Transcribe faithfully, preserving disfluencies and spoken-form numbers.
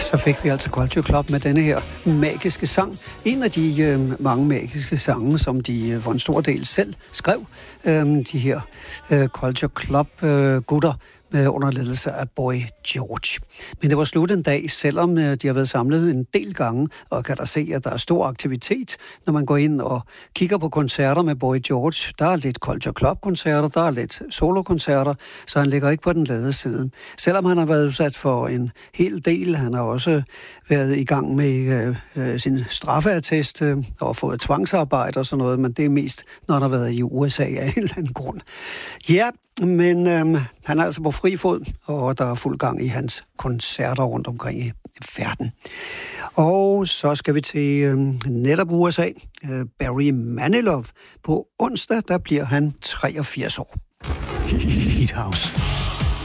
Så fik vi altså Culture Club med denne her magiske sang. En af de øh, mange magiske sange, som de øh, for en stor del selv skrev. Øh, de her øh, Culture Club øh, gutter med under ledelse af Boy George. Men det var slut en dag, selvom øh, de har været samlet en del gange, og kan der se, at der er stor aktivitet, når man går ind og kigger på koncerter med Boy George. Der er lidt Culture Club-koncerter, der er lidt solokoncerter, så han ligger ikke på den lade side. Selvom han har været udsat for en hel del, han har også været i gang med øh, sin straffeattest øh, og fået tvangsarbejde og sådan noget, men det er mest, når han har været i U S A af en eller anden grund. Ja, men øh, han er altså på fri fod, og der er fuld gang i hans koncerter rundt omkring i verden. Og så skal vi til øh, netop U S A. Øh, Barry Manilow. På onsdag, der bliver han treogfirs år. Hit House.